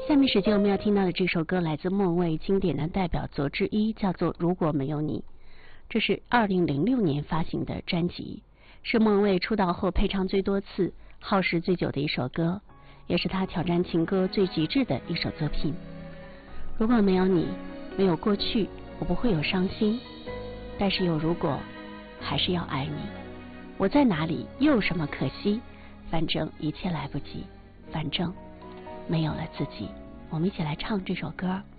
下面时间我们要听到的这首歌来自莫文蔚经典的代表作之一，叫做《如果没有你》。这是2006年发行的专辑，是莫文蔚出道后配唱最多次、耗时最久的一首歌，也是她挑战情歌最极致的一首作品。如果没有你，没有过去，我不会有伤心，但是有如果，还是要爱你。我在哪里，又有什么可惜？反正一切来不及，反正没有了自己。我们一起来唱这首歌。